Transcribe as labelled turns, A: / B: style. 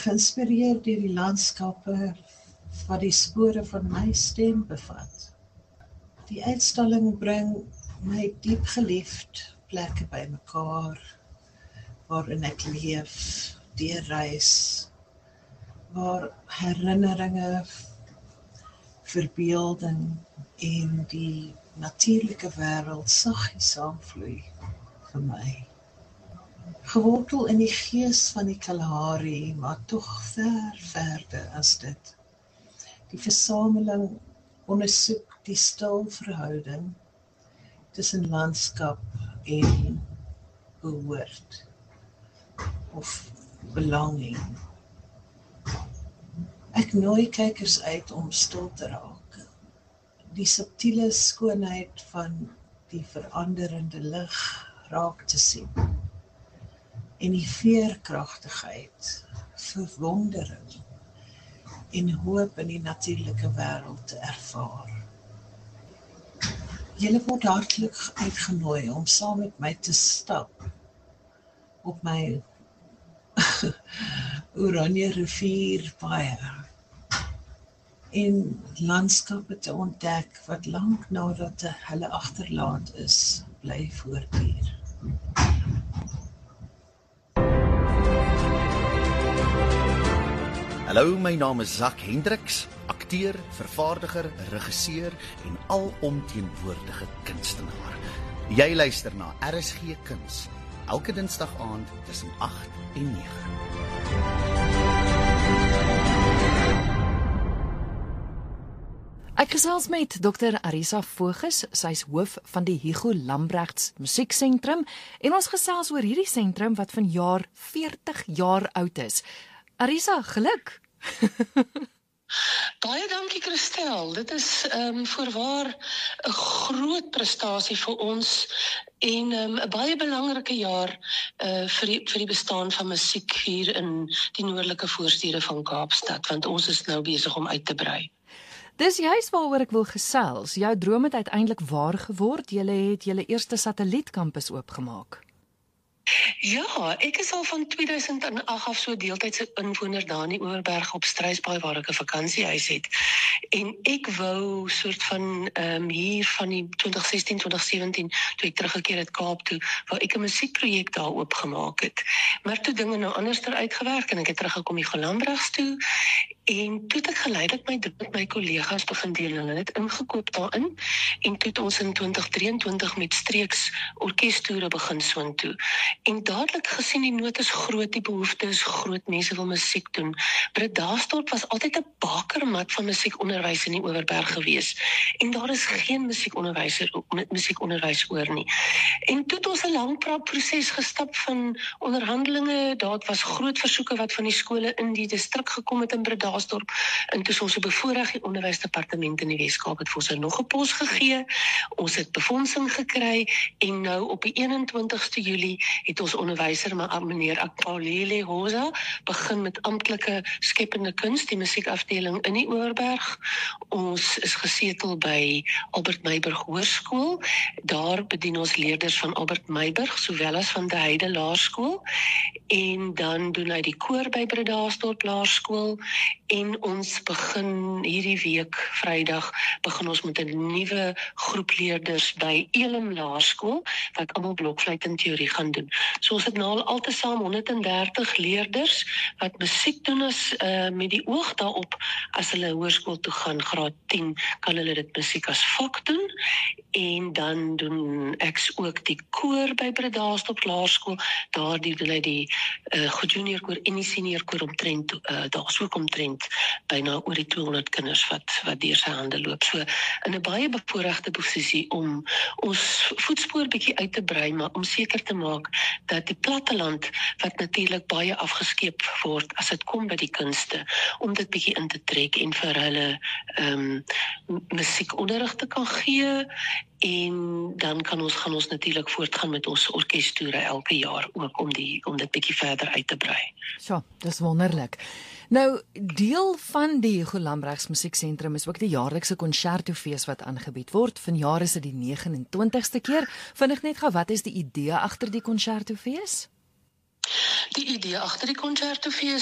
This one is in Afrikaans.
A: geïnspireer deur die landskappe wat die spore van my stem bevat. Die uitstalling bring my diep geliefd plekke bymekaar, waarin ek leef, deurreis, waar herinneringe, verbeelding en die natuurlike wêreld saggies saamvloei vir my. Gewortel in die gees van die Kalahari, maar tog verder as dit. Die versameling ondersoek die stil verhouding tussen landskap en behoort of belonging. Ek nooi kykers uit om stil te raak. Die subtiele skoonheid van die veranderende lig raak te sien. En die veerkragtigheid, verwondering en hoop in die natuurlike wêreld te ervaar. Julle word hartlik uitgenooi om saam met my te stap op my Oranje rivier baie en landskappe te ontdek wat lank nadat hulle agterlaat is, bly voortduur.
B: Hallo, my naam is Zak Hendriks, akteur, vervaardiger, regisseur en alomteenwoordige kunstenaar. Jy luister na RSG Kuns, elke Dinsdag aand tussen 8 en 9.
C: Ek gesels met Dr. Arisa Voges, sy is hoof van die Hugo Lambrechts Musieksentrum en ons gesels oor hierdie sentrum wat vanjaar 40 jaar oud is. Arisa, geluk!
D: Baie dankie Christel, dit is voorwaar 'n groot prestasie vir ons en 'n baie belangrike jaar vir die bestaan van musiek hier in die noordelike voorstede van Kaapstad, want ons is nou besig om uit te brei.
C: Dis juist waaroor ek wil gesels. Jou droom het uiteindelik waar geword. Julle het julle eerste satellietkampus oopgemaak.
D: Ja, ek is al van 2008 af so deeltydse inwoner daar in die Oeverberg op Struisbaai waar ek 'n vakansiehuis het. En ek wou soort van hier van die 2016, 2017 toe ek teruggekeer het Kaap toe, wou ek 'n musiekprojek daar oopgemaak het. Maar toe dinge nou anderster uitgewerk en ek het teruggekom die Lambrechts toe. En toe het ek geleidelik met my kollegas begin deel en hulle het ingekoop daarin. En toe het ons in 2023 met streeks orkestoere begin soontoe. En dadelik gesien die nood is groot, die behoefte is groot, mense wil musiek doen. Bredasdorp was altyd 'n bakermat van musiekonderwys in die Oeverberg gewees. En daar is geen musiekonderwys oor nie. En toe het ons 'n lang proses gestap van onderhandelinge. Daar was groot versoeke wat van die skole in die distrik gekom het in Bredasdorp. En toe ons 'n bevoorregte onderwysdepartement in die Weskaap het vir ons nog 'n pos gegee. Ons het befondsing gekry en nou op die 21ste Julie het ons onderwyser, meneer Akpaulele Hoza, begin met amptelike skepende kuns, die musiekafdeling in die Oeverberg. Ons is gesetel by Albert Meiburg Hoërskool. Daar bedien ons leerders van Albert Meiburg, sowel as van die Heide Laerskool. En dan doen hy die koor by Bredasdorp Laerskool. En ons begin hierdie week, Vrydag, begin ons met 'n nuwe groep leerders by Elim Laerskool, wat almal blokfluit en teorie gaan doen. So ons het nou al altesaam 130 leerders wat musiek doen met die oog daarop, as hulle hoërskool toe gaan, graad 10, kan hulle dit musiek as vak doen. En dan doen ek ook die koor by Bredasdorp Laerskool. Daar doen hy die junior koor en die senior koor omtrent, daar is ook omtrent byna oor die 200 kinders wat deur sy hande loop. So in 'n baie bevoorregte posisie om ons voetspoor bietjie uit te brei, maar om seker te maak dat die platteland, wat natuurlik baie afgeskeep word as dit kom by die kunste, om dit bietjie in te trek en vir hulle musiekonderrig te kan gee. En dan gaan ons natuurlik voortgaan met ons orkestoere elke jaar ook om dit bietjie verder uit te brei.
C: So, dis wonderlik. Nou, deel van die Hugo Lambrechts Musieksentrum is ook die jaarlikse Concertofees wat aangebied word. Vanjaar is dit die 29ste keer. Vinnig net gou, wat is die idee agter die Concertofees?
D: Die idee agter die Concertofees